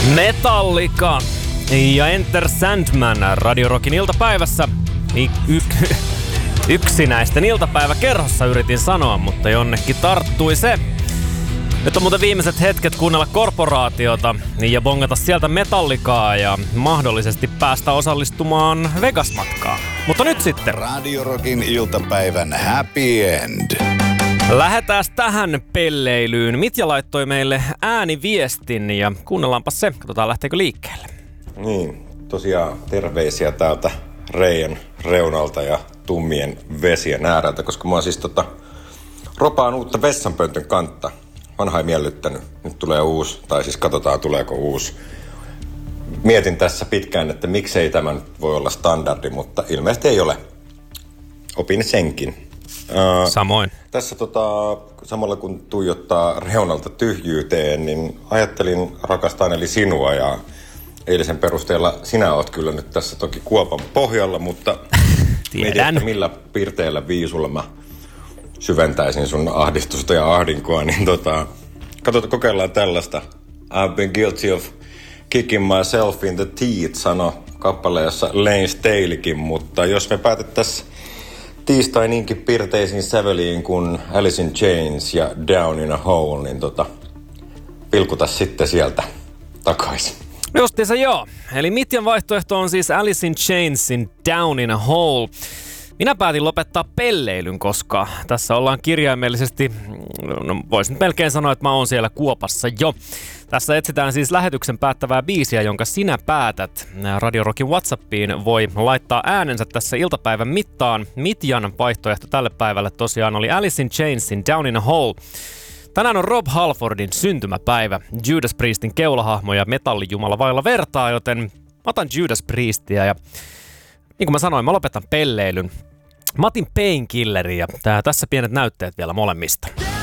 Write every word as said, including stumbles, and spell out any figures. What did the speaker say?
Metallica ja Enter Sandman Radio Rockin iltapäivässä. Y- y- yksinäisten iltapäiväkerhossa yritin sanoa, mutta jonnekin tarttui se. Nyt on muuten viimeiset hetket kuunnella Korporaatiota ja bongata sieltä Metallicaa ja mahdollisesti päästä osallistumaan Vegas-matkaan. Mutta nyt sitten. Radio Rockin iltapäivän happy end. Lähetään tähän pelleilyyn. Mitja laittoi meille ääniviestin ja kuunnellaanpa se. Katsotaan lähteekö liikkeelle. Niin, tosiaan terveisiä täältä Reijan reunalta ja tummien vesien ääreltä, koska mä oon siis tota, ropaan uutta vessanpöntön kantta. Vanha ei miellyttänyt. Nyt tulee uusi, tai siis katsotaan tuleeko uusi. Mietin tässä pitkään, että miksei tämä nyt voi olla standardi, mutta ilmeisesti ei ole. Opin senkin. Uh, Samoin. Tässä tota, samalla kun tuijottaa reunalta tyhjyyteen, niin ajattelin rakastaa eli sinua ja eilisen perusteella sinä oot kyllä nyt tässä toki kuopan pohjalla, mutta tiedän. Mietin, millä pirteellä viisulla mä syventäisin sun ahdistusta ja ahdinkoa, niin tota, katsotaan, kokeillaan tällaista. I've been guilty of kicking myself in the teeth, sano kappaleessa Lane Staleykin, mutta jos me päätettäisiin tiistai niinkin pirteisiin säveliin kuin Alice in Chains ja Down in a Hole, niin tota, vilkuta sitten sieltä takaisin. Justiinsa joo. Eli Mitjan vaihtoehto on siis Alice in Chainsin Down in a Hole. Minä päätin lopettaa pelleilyn, koska tässä ollaan kirjaimellisesti, no voisin melkein sanoa, että mä oon siellä kuopassa jo. Tässä etsitään siis lähetyksen päättävää biisiä, jonka sinä päätät. Radio Rockin WhatsAppiin voi laittaa äänensä tässä iltapäivän mittaan. Mitjan vaihtoehto tälle päivälle tosiaan oli Alice in Chainsin Down in a Hole. Tänään on Rob Halfordin syntymäpäivä, Judas Priestin keulahahmo ja metallijumala vailla vertaa, joten mä otan Judas Priestia ja niin kuin mä sanoin, mä lopetan pelleilyn. Mä otin Painkillerin ja tää, tässä pienet näytteet vielä molemmista.